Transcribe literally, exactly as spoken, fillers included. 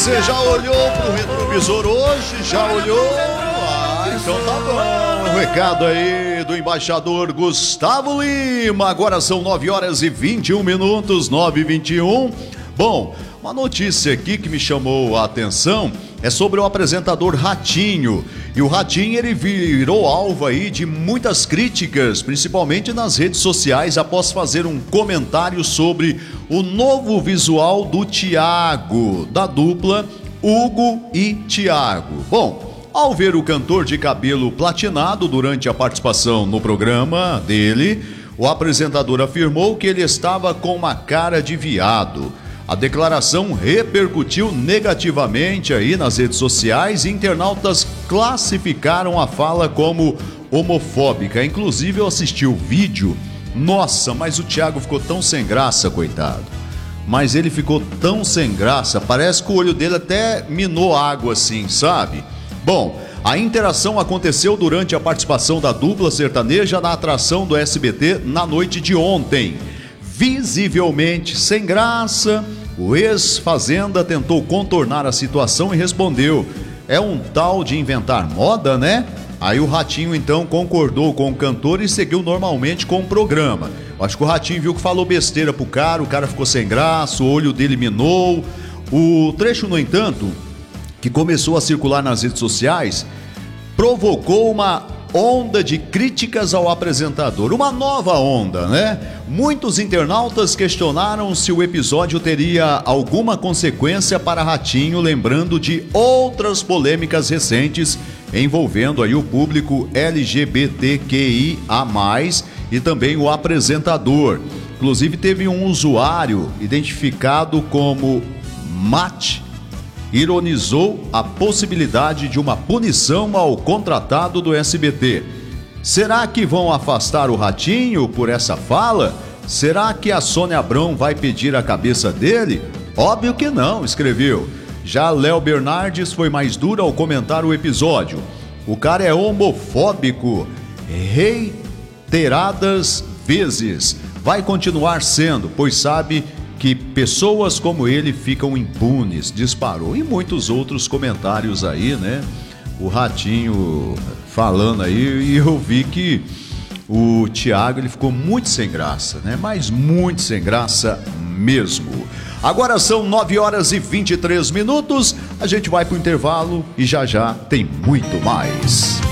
Você já olhou pro retrovisor hoje? Já olhou? Ah, então tá bom. O recado aí do embaixador Gustavo Lima. Agora são nove horas e vinte e um minutos, nove e vinte e um. Bom, uma notícia aqui que me chamou a atenção é sobre o apresentador Ratinho. E o Ratinho, ele virou alvo aí de muitas críticas, principalmente nas redes sociais, após fazer um comentário sobre o novo visual do Thiago, da dupla Hugo e Thiago. Bom, ao ver o cantor de cabelo platinado durante a participação no programa dele, o apresentador afirmou que ele estava com uma cara de viado. A declaração repercutiu negativamente aí nas redes sociais e internautas classificaram a fala como homofóbica. Inclusive eu assisti o vídeo. Nossa, mas o Thiago ficou tão sem graça, coitado. Mas ele ficou tão sem graça, parece que o olho dele até minou água assim, sabe? Bom, a interação aconteceu durante a participação da dupla sertaneja na atração do S B T na noite de ontem. Visivelmente sem graça, o ex-fazenda tentou contornar a situação e respondeu: é um tal de inventar moda, né? Aí o Ratinho então concordou com o cantor e seguiu normalmente com o programa. Acho que o Ratinho viu que falou besteira pro cara, o cara ficou sem graça, o olho dele minou. O trecho, no entanto, que começou a circular nas redes sociais, provocou uma onda de críticas ao apresentador, uma nova onda, né? Muitos internautas questionaram se o episódio teria alguma consequência para Ratinho, lembrando de outras polêmicas recentes envolvendo aí o público L G B T Q I A mais, e também o apresentador. Inclusive teve um usuário identificado como Mate, ironizou a possibilidade de uma punição ao contratado do S B T. Será que vão afastar o Ratinho por essa fala? Será que a Sônia Abrão vai pedir a cabeça dele? Óbvio que não, escreveu. Já Léo Bernardes foi mais duro ao comentar o episódio. O cara é homofóbico reiteradas vezes. Vai continuar sendo, pois sabe que pessoas como ele ficam impunes, disparou. E muitos outros comentários aí, né? O Ratinho falando aí, e eu vi que o Thiago, ele ficou muito sem graça, né? Mas muito sem graça mesmo. Agora são nove horas e vinte e três minutos, a gente vai pro intervalo e já já tem muito mais.